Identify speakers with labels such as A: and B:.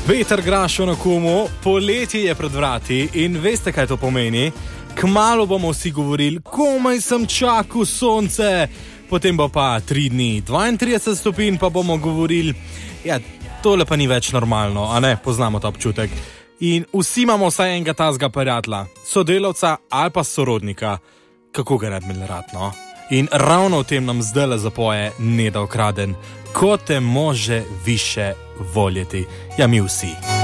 A: Veter graša na komu, poletje je pred vrati in veste, kaj to pomeni? Kmalu bomo vsi govorili, komaj sem čakal sonce, potem bo pa 3 dni 32 stopinj, pa bomo govorili, ja, tole pa ni več normalno, a ne, poznamo ta občutek. In vsi imamo vsaj enega tazga prijatelja, sodelavca ali pa sorodnika, kako ga ne bi rad, no? In ravno v tem nam zdajle zapoje Neda Ukraden, ko te može više voljeti, ja mi vsi.